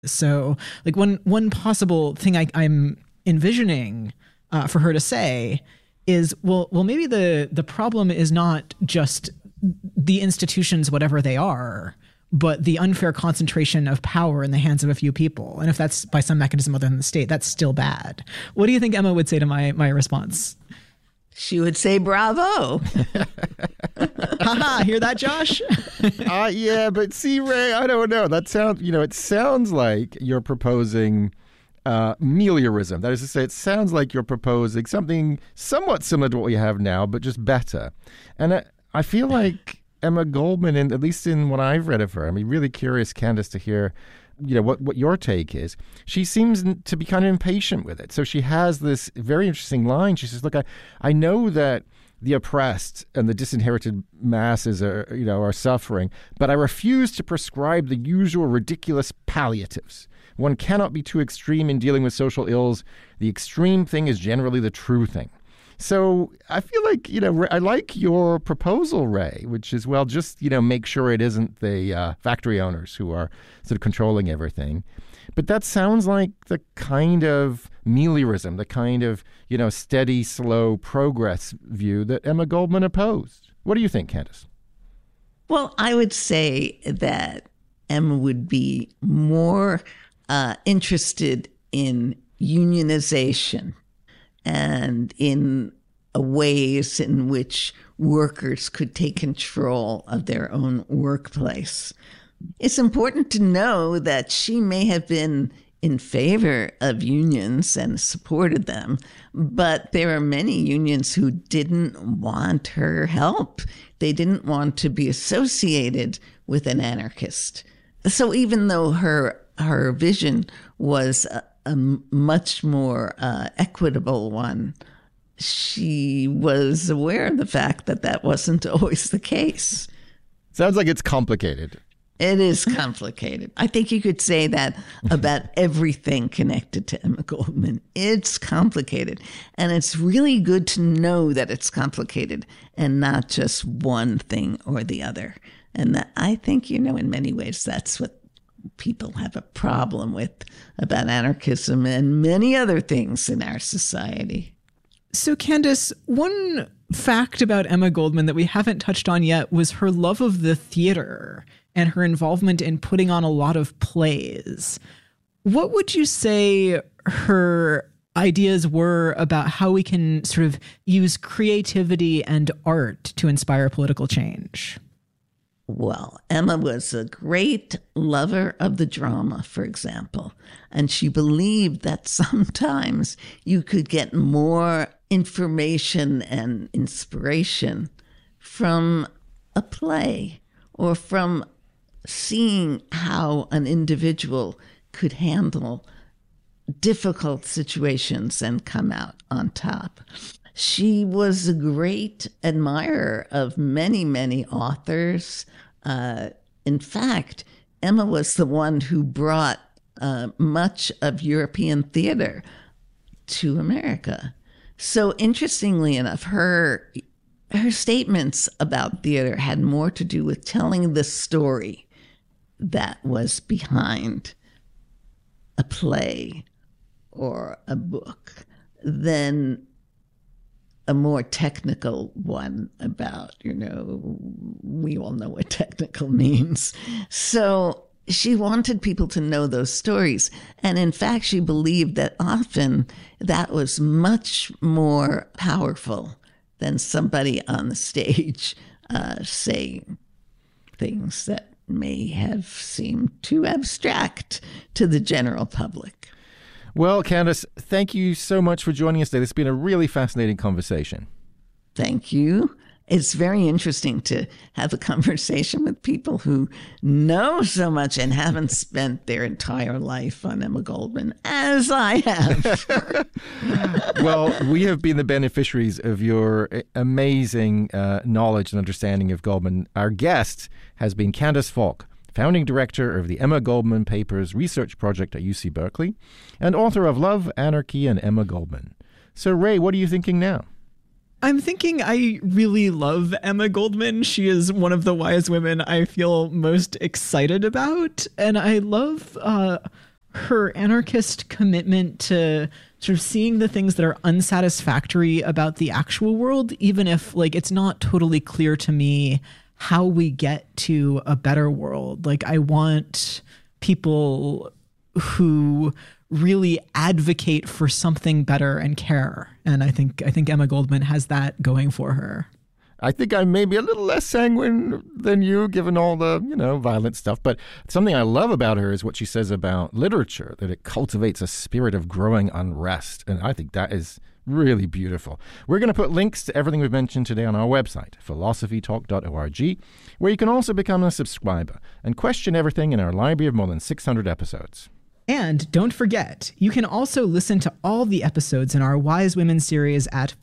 So, like, one possible thing I'm envisioning for her to say is, well, maybe the problem is not just the institutions, whatever they are, but the unfair concentration of power in the hands of a few people. And if that's by some mechanism other than the state, that's still bad. What do you think Emma would say to my response? She would say, bravo. Haha, hear that, Josh? Yeah, but see, Ray, I don't know. That sounds, it sounds like you're proposing meliorism. That is to say, it sounds like you're proposing something somewhat similar to what we have now, but just better. And I feel like Emma Goldman, at least in what I've read of her, I'm really curious, Candace, to hear what your take is. She seems to be kind of impatient with it. So she has this very interesting line. She says, look, I know that the oppressed and the disinherited masses are suffering, but I refuse to prescribe the usual ridiculous palliatives. One cannot be too extreme in dealing with social ills. The extreme thing is generally the true thing. So I feel like, I like your proposal, Ray, which is, well, just, make sure it isn't the factory owners who are sort of controlling everything. But that sounds like the kind of meliorism, the kind of, steady, slow progress view that Emma Goldman opposed. What do you think, Candace? Well, I would say that Emma would be more interested in unionization and in ways in which workers could take control of their own workplace. It's important to know that she may have been in favor of unions and supported them, but there are many unions who didn't want her help. They didn't want to be associated with an anarchist. So even though her vision was a much more equitable one, she was aware of the fact that that wasn't always the case. Sounds like it's complicated. It is complicated. I think you could say that about everything connected to Emma Goldman. It's complicated. And it's really good to know that it's complicated and not just one thing or the other. And that, I think, in many ways, that's what people have a problem with about anarchism and many other things in our society. So, Candace, one fact about Emma Goldman that we haven't touched on yet was her love of the theater and her involvement in putting on a lot of plays. What would you say her ideas were about how we can sort of use creativity and art to inspire political change? Well, Emma was a great lover of the drama, for example, and she believed that sometimes you could get more information and inspiration from a play or from seeing how an individual could handle difficult situations and come out on top. She was a great admirer of many, many authors. In fact, Emma was the one who brought much of European theater to America. So interestingly enough, her statements about theater had more to do with telling the story that was behind a play or a book than a more technical one about, we all know what technical means. So she wanted people to know those stories. And in fact, she believed that often that was much more powerful than somebody on the stage saying things that may have seemed too abstract to the general public. Well, Candace, thank you so much for joining us today. This has been a really fascinating conversation. Thank you. It's very interesting to have a conversation with people who know so much and haven't spent their entire life on Emma Goldman, as I have. Well, we have been the beneficiaries of your amazing knowledge and understanding of Goldman. Our guest has been Candace Falk, founding director of the Emma Goldman Papers Research Project at UC Berkeley, and author of Love, Anarchy, and Emma Goldman. So, Ray, what are you thinking now? I'm thinking I really love Emma Goldman. She is one of the wise women I feel most excited about. And I love her anarchist commitment to sort of seeing the things that are unsatisfactory about the actual world, even if like it's not totally clear to me how we get to a better world. Like, I want people who really advocate for something better and care. And I think Emma Goldman has that going for her. I think I'm maybe a little less sanguine than you, given all the, violent stuff. But something I love about her is what she says about literature, that it cultivates a spirit of growing unrest. And I think that is really beautiful. We're going to put links to everything we've mentioned today on our website, philosophytalk.org, where you can also become a subscriber and question everything in our library of more than 600 episodes. And don't forget, you can also listen to all the episodes in our Wise Women series at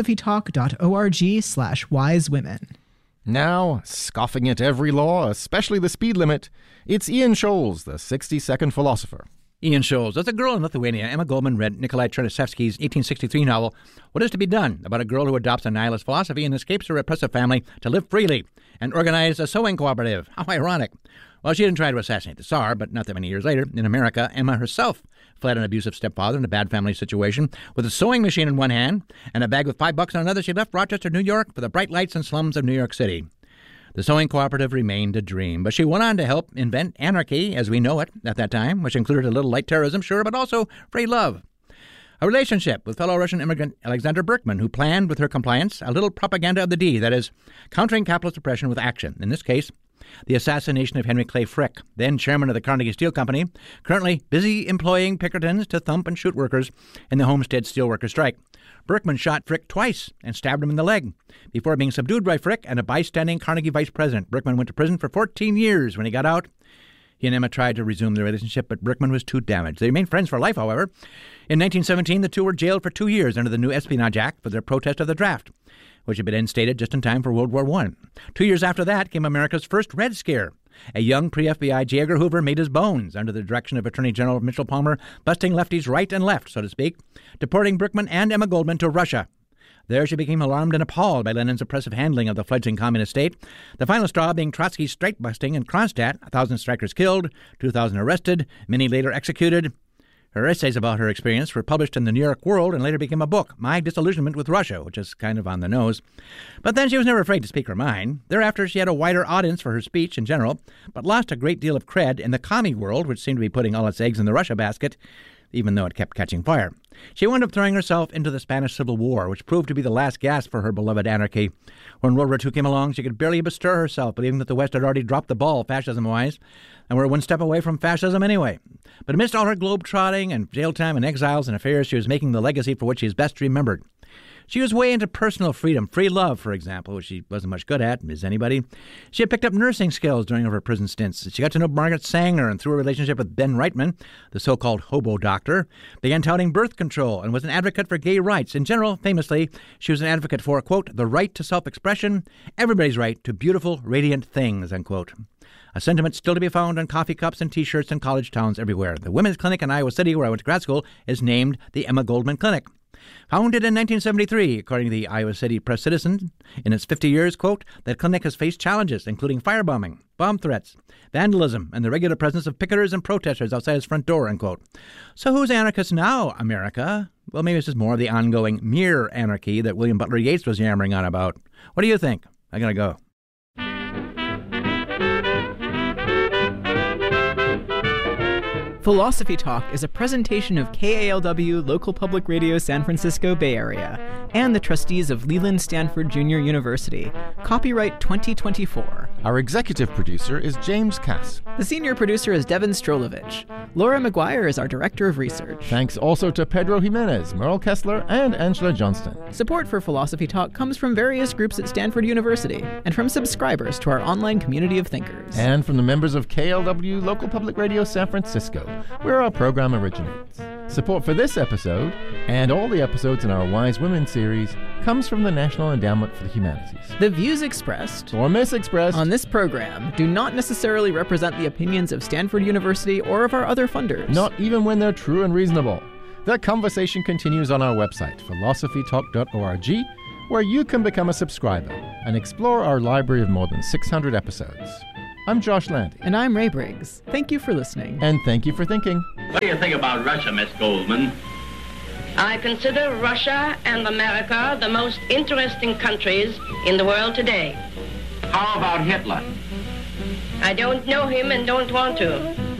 philosophytalk.org/wisewomen. Now, scoffing at every law, especially the speed limit, it's Ian Scholes, the 60-second philosopher. Ian Scholes. As a girl in Lithuania, Emma Goldman read Nikolai Chernyshevsky's 1863 novel, What is to be Done?, about a girl who adopts a nihilist philosophy and escapes her repressive family to live freely and organize a sewing cooperative. How ironic. Well, she didn't try to assassinate the Tsar, but not that many years later, in America, Emma herself fled an abusive stepfather in a bad family situation. With a sewing machine in one hand and a bag with $5 in another, she left Rochester, New York, for the bright lights and slums of New York City. The sewing cooperative remained a dream, but she went on to help invent anarchy as we know it at that time, which included a little light terrorism, sure, but also free love. A relationship with fellow Russian immigrant Alexander Berkman, who planned, with her compliance, a little propaganda of the D, that is, countering capitalist oppression with action. In this case, the assassination of Henry Clay Frick, then chairman of the Carnegie Steel Company, currently busy employing Pinkertons to thump and shoot workers in the Homestead Steelworkers strike. Berkman shot Frick twice and stabbed him in the leg. Before being subdued by Frick and a bystanding Carnegie vice president, Berkman went to prison for 14 years. When he got out, he and Emma tried to resume their relationship, but Berkman was too damaged. They remained friends for life, however. In 1917, the two were jailed for 2 years under the new Espionage Act for their protest of the draft, which had been instated just in time for World War I. 2 years after that came America's first Red Scare. A young pre-FBI J. Edgar Hoover made his bones under the direction of Attorney General Mitchell Palmer, busting lefties right and left, so to speak, deporting Berkman and Emma Goldman to Russia. There she became alarmed and appalled by Lenin's oppressive handling of the fledgling communist state, the final straw being Trotsky's strike-busting in Kronstadt, 1,000 strikers killed, 2,000 arrested, many later executed. Her essays about her experience were published in the New York World and later became a book, My Disillusionment with Russia, which is kind of on the nose. But then she was never afraid to speak her mind. Thereafter, she had a wider audience for her speech in general, but lost a great deal of cred in the commie world, which seemed to be putting all its eggs in the Russia basket, even though it kept catching fire. She wound up throwing herself into the Spanish Civil War, which proved to be the last gasp for her beloved anarchy. When World War II came along, she could barely bestir herself, believing that the West had already dropped the ball, fascism-wise, and were one step away from fascism anyway. But amidst all her globe-trotting and jail time and exiles and affairs, she was making the legacy for which she is best remembered. She was way into personal freedom, free love, for example, which she wasn't much good at, as anybody. She had picked up nursing skills during her prison stints. She got to know Margaret Sanger, and through a relationship with Ben Reitman, the so-called hobo doctor, began touting birth control and was an advocate for gay rights. In general, famously, she was an advocate for, quote, the right to self-expression, everybody's right to beautiful, radiant things, unquote. A sentiment still to be found on coffee cups and T-shirts in college towns everywhere. The women's clinic in Iowa City, where I went to grad school, is named the Emma Goldman Clinic. Founded in 1973, according to the Iowa City Press-Citizen, in its 50 years, quote, that clinic has faced challenges, including firebombing, bomb threats, vandalism, and the regular presence of picketers and protesters outside its front door, unquote. So who's anarchist now, America? Well, maybe this is more of the ongoing mere anarchy that William Butler Yeats was yammering on about. What do you think? I gotta go. Philosophy Talk is a presentation of KALW Local Public Radio San Francisco Bay Area and the trustees of Leland Stanford Junior University. Copyright 2024. Our executive producer is James Cass. The senior producer is Devin Strolovich. Laura McGuire is our director of research. Thanks also to Pedro Jimenez, Merle Kessler, and Angela Johnston. Support for Philosophy Talk comes from various groups at Stanford University and from subscribers to our online community of thinkers. And from the members of KLW Local Public Radio San Francisco, where our program originates. Support for this episode, and all the episodes in our Wise Women series, comes from the National Endowment for the Humanities. The views expressed or misexpressed on this program do not necessarily represent the opinions of Stanford University or of our other funders. Not even when they're true and reasonable. The conversation continues on our website, philosophytalk.org, where you can become a subscriber and explore our library of more than 600 episodes. I'm Josh Landy. And I'm Ray Briggs. Thank you for listening. And thank you for thinking. What do you think about Russia, Miss Goldman? I consider Russia and America the most interesting countries in the world today. How about Hitler? I don't know him and don't want to.